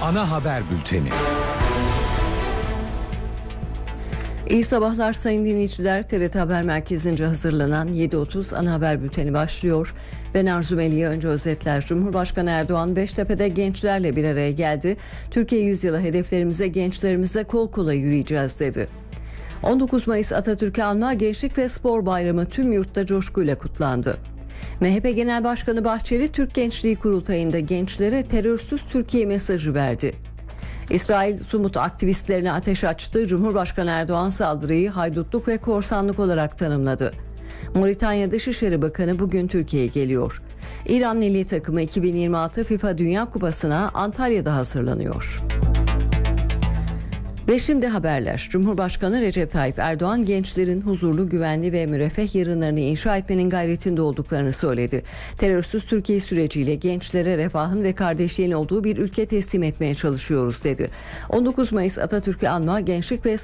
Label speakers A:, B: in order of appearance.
A: Ana haber bülteni.
B: İyi sabahlar sayın dinleyiciler. TRT Haber Merkezi'nce hazırlanan 7.30 ana haber bülteni başlıyor. Ben Arzu Melih'e önce özetler. Cumhurbaşkanı Erdoğan Beştepe'de gençlerle bir araya geldi. Türkiye yüzyılı hedeflerimize, gençlerimize kol kola yürüyeceğiz dedi. 19 Mayıs Atatürk'ü anma Gençlik ve Spor Bayramı tüm yurtta coşkuyla kutlandı. MHP Genel Başkanı Bahçeli Türk Gençliği Kurultayı'nda gençlere terörsüz Türkiye mesajı verdi. İsrail Sumut aktivistlerine ateş açtı. Cumhurbaşkanı Erdoğan saldırıyı haydutluk ve korsanlık olarak tanımladı. Moritanya Dışişleri Bakanı bugün Türkiye'ye geliyor. İran milli takımı 2026 FIFA Dünya Kupası'na Antalya'da hazırlanıyor. Ve şimdi haberler. Cumhurbaşkanı Recep Tayyip Erdoğan gençlerin huzurlu, güvenli ve müreffeh yarınlarını inşa etmenin gayretinde olduklarını söyledi. Terörsüz Türkiye süreciyle gençlere refahın ve kardeşliğin olduğu bir ülke teslim etmeye çalışıyoruz dedi. 19 Mayıs Atatürk'ü anma Gençlik ve